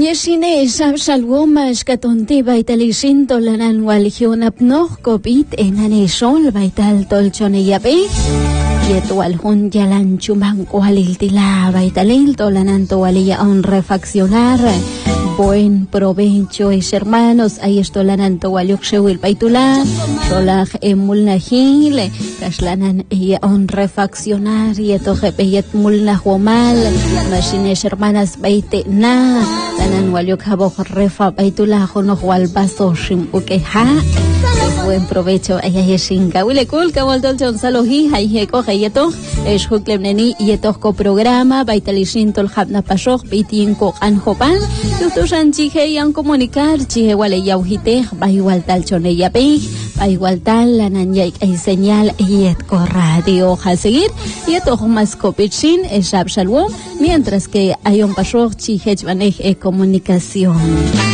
Yeshine Shalwoma Shkatonti Baitalishin Tolanan Waligion Apnog Kopit Enane Sol Baital Tolchone Yabe Yetual Hun Yalan Chuman Kualil Tila Baitalil Tolananto Walia on refaccionar. Buen provecho, hermanos. Ahí estolananto Waliok Shewil Baitula Solaj Emulnahil Kashlanan y on refaccionar Yetoje Peyet Mulnahuamal Machines hermanas Baite Na Tanan Waliok Habok Refa Baitula Jono Walbaso Shim Ukeha. Buen provecho. Ayayeshinka Wilekul Kawaldol Salohi Hayeko Hayeto Eshuklemneni Yetoko programa Baitalishin Tolhabna Pashok Pitinko Anjopan Tutushan Chije Yan comunicar Chije Wale Yaujite Bayual Talchone Yape Bayual Tal Lananya y señal Yetko Radio a seguir Yeto Maskopichin Eshab Shalom mientras que hay un Pashok Chije Banej comunicación.